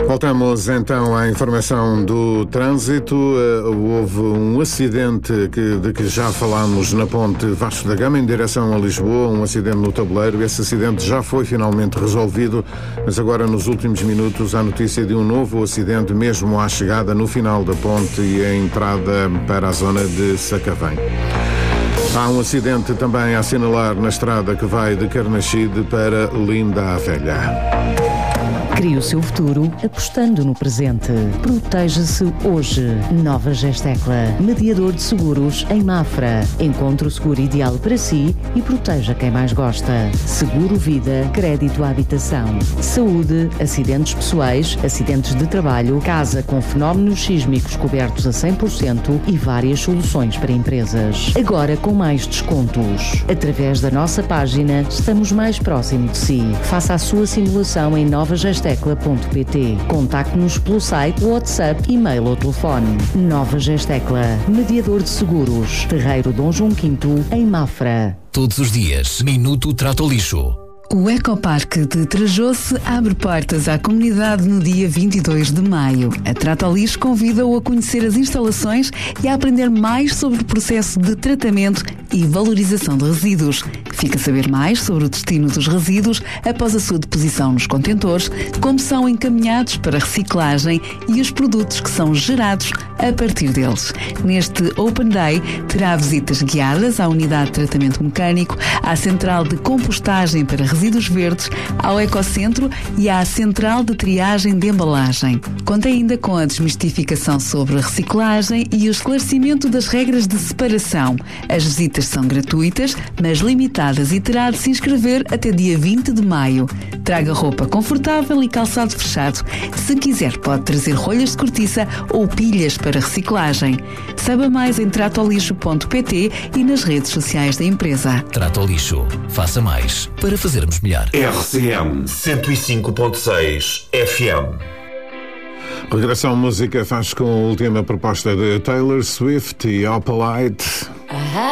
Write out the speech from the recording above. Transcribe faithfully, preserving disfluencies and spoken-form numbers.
Voltamos então à informação do trânsito. Houve um acidente que, de que já falámos na ponte Vasco da Gama em direção a Lisboa, um acidente no tabuleiro. Esse acidente já foi finalmente resolvido, mas agora nos últimos minutos há notícia de um novo acidente mesmo à chegada no final da ponte e a entrada para a zona de Sacavém. Há um acidente também a assinalar na estrada que vai de Carnaxide para Linda a Velha. Crie o seu futuro apostando no presente. Proteja-se hoje. Nova Gestecla. Mediador de seguros em Mafra. Encontre o seguro ideal para si e proteja quem mais gosta. Seguro Vida. Crédito à habitação. Saúde. Acidentes pessoais. Acidentes de trabalho. Casa com fenómenos sísmicos cobertos a cem por cento e várias soluções para empresas. Agora com mais descontos. Através da nossa página, estamos mais próximo de si. Faça a sua simulação em nova gestecla ponto pt. Contacte-nos pelo site, WhatsApp, e-mail ou telefone. Nova Gestecla, mediador de seguros. Terreiro Dom João quinto, em Mafra. Todos os dias, Minuto Trato Lixo. O Ecoparque de Trajoce abre portas à comunidade no dia vinte e dois de maio. A Trata Lixo convida-o a conhecer as instalações e a aprender mais sobre o processo de tratamento e valorização de resíduos. Fica a saber mais sobre o destino dos resíduos após a sua deposição nos contentores, como são encaminhados para reciclagem e os produtos que são gerados a partir deles. Neste Open Day terá visitas guiadas à unidade de tratamento mecânico, à central de compostagem para resíduos verdes, ao ecocentro e à central de triagem de embalagem. Conta ainda com a desmistificação sobre a reciclagem e o esclarecimento das regras de separação. As visitas são gratuitas, mas limitadas e terá de se inscrever até dia vinte de maio. Traga roupa confortável e calçado fechado. Se quiser, pode trazer rolhas de cortiça ou pilhas para reciclagem. Saiba mais em trato lixo ponto pt e nas redes sociais da empresa. Trato Lixo. Faça mais para fazermos melhor. R C M cento e cinco ponto seis F M. Regressão Música faz com a última proposta de Taylor Swift e Opalite.